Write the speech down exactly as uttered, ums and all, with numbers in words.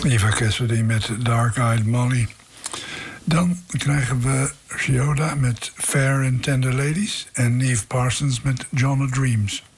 Eva Cassidy met Dark Eyed Molly. Dan krijgen we Shioda met Fair and Tender Ladies en Neve Parsons met John of Dreams.